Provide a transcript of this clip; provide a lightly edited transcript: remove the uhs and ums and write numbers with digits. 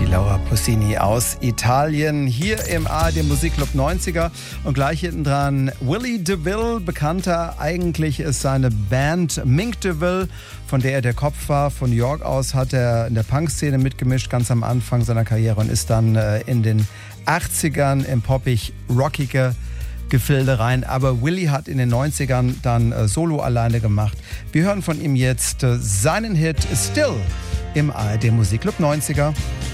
die Laura Pausini aus Italien, hier im ARD Musikclub 90er. Und gleich hinten dran Willie DeVille, bekannter eigentlich ist seine Band Mink DeVille, von der er der Kopf war. Von New York aus hat er in der Punk-Szene mitgemischt, ganz am Anfang seiner Karriere, und ist dann in den 80ern im poppig-rockige Gefilde rein. Aber Willie hat in den 90ern dann Solo alleine gemacht. Wir hören von ihm jetzt seinen Hit Still im ARD Musikclub 90er.